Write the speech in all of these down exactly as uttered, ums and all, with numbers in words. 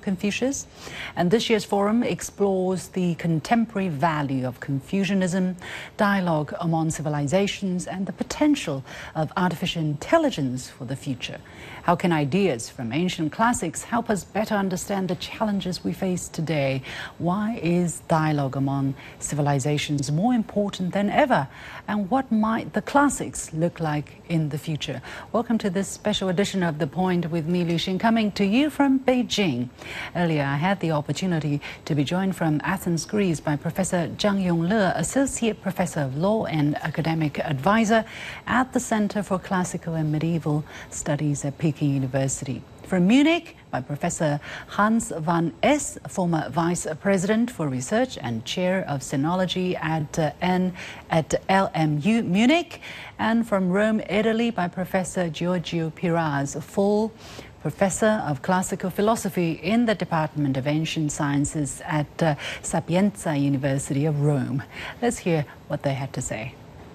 Confucius. And this year's forum explores the contemporary value of Confucianism, dialogue among civilizations, and the potential of artificial intelligence for the future. How can ideas from ancient classics help us better understand the challenges we face today? Why is dialogue among civilizations more important than ever? And what might the classics look like in the future? Welcome to this special edition of The Point with me, Liu Xin, coming to you from Beijing. Earlier, I had the opportunity to be joined from Athens, Greece by Professor Zhang Yongle, Associate Professor of Law and Academic Advisor at the Center for Classical and Medieval Studies at Peking University. From Munich, by Professor Hans van Es, former Vice President for Research and Chair of Sinology at uh, N at L M U Munich. And from Rome, Italy, by Professor Giorgio Piras, full Professor of Classical Philosophy in the Department of Ancient Sciences at uh, Sapienza University of Rome. Let's hear what they had to say.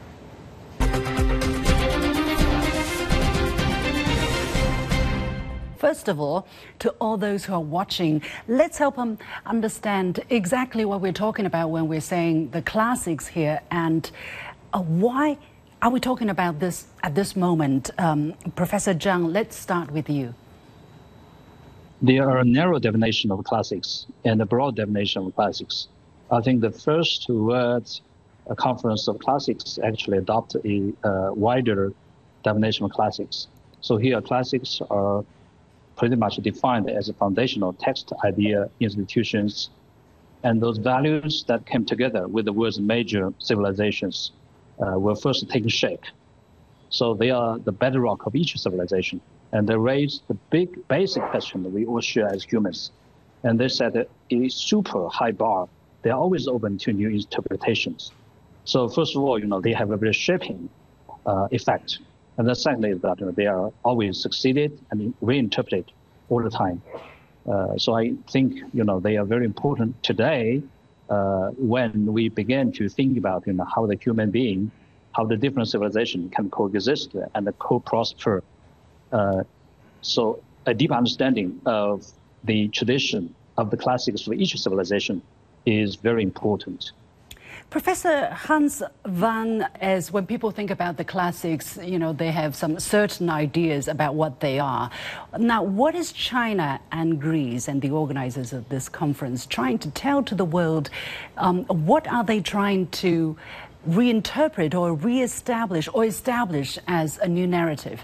First of all, to all those who are watching, let's help them understand exactly what we're talking about when we're saying the classics here, and uh, why are we talking about this at this moment? Um, Professor Zhang, let's start with you. There are a narrow definition of classics and a broad definition of classics. I think the first words, a conference of classics, actually adopt a uh, wider definition of classics. So here, classics are pretty much defined as a foundational text, idea, institutions, and those values that came together with the world's major civilizations uh, were first taking shape. So they are the bedrock of each civilization, and they raise the big basic question that we all share as humans. And they set a super high bar. They are always open to new interpretations. So first of all, you know, they have a very shaping uh, effect. And then secondly, that you know, they are always succeeded and reinterpreted all the time. Uh, so I think you know they are very important today uh, when we begin to think about you know how the human being, how the different civilizations can coexist and co-prosper. Uh, so a deep understanding of the tradition of the classics for each civilization is very important. Professor Hans van Es, when people think about the classics, you know, they have some certain ideas about what they are. Now, what is China and Greece and the organizers of this conference trying to tell to the world? Um, what are they trying to reinterpret or reestablish or establish as a new narrative?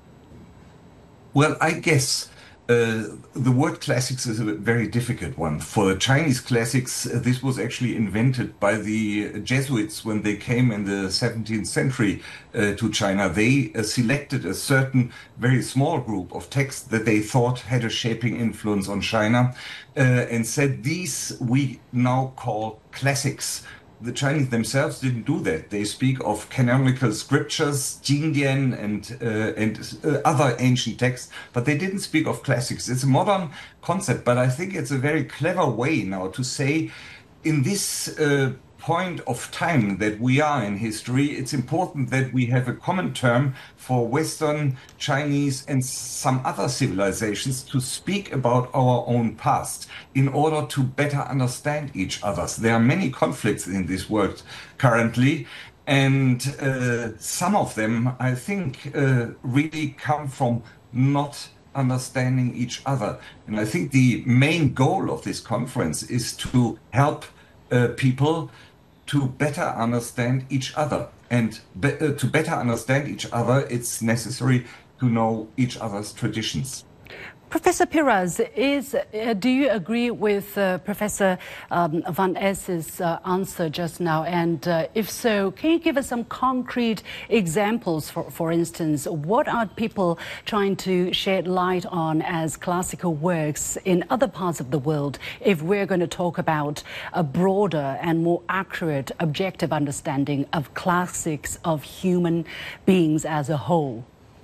Well, I guess Uh, the word classics is a very difficult one. For the Chinese classics, uh, this was actually invented by the Jesuits when they came in the seventeenth century uh, to China. They uh, selected a certain very small group of texts that they thought had a shaping influence on China uh, and said, these we now call classics. The Chinese themselves didn't do that. They speak of canonical scriptures, Jingdian, and uh, and uh, other ancient texts, but they didn't speak of classics. It's a modern concept, but I think it's a very clever way now to say, in this uh, point of time that we are in history, it's important that we have a common term for Western, Chinese, and some other civilizations to speak about our own past in order to better understand each other. There are many conflicts in this world currently, and uh, some of them, I think, uh, really come from not understanding each other. And I think the main goal of this conference is to help uh, people to better understand each other. And be uh, to better understand each other, it's necessary to know each other's traditions. Professor Piras, is, uh, do you agree with uh, Professor um, van Es's uh, answer just now? And uh, if so, can you give us some concrete examples? For, for instance, what are people trying to shed light on as classical works in other parts of the world if we're going to talk about a broader and more accurate, objective understanding of classics of human beings as a whole?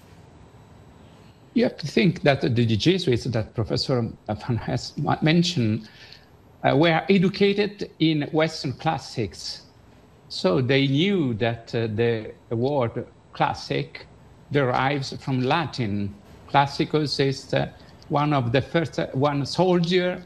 You have to think that the Jesuits that Professor van Es mentioned uh, were educated in Western classics. So they knew that uh, the word classic derives from Latin. Classicus is uh, one of the first, uh, one soldier